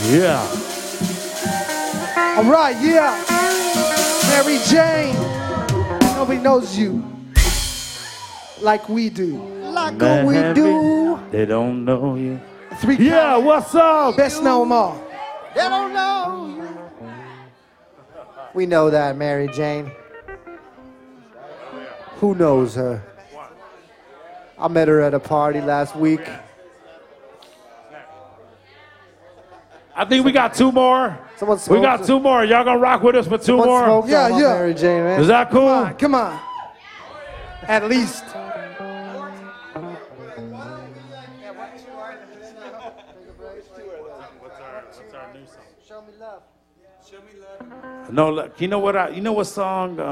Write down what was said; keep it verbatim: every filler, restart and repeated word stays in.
Yeah. All right, yeah. Mary Jane. Nobody knows you like we do. Like what we do. They don't know you. Three Yeah, what's up? Best know them all. They don't know you. We know that, Mary Jane. Who knows her? I met her at a party last week. I think we got two more. Someone we got smoked- two more. Y'all gonna rock with us for two Someone more? smoked Yeah, on my yeah. Mary Jane, man. Is that cool? Come on, come on. At least. No, look, you know what? I, you know what song?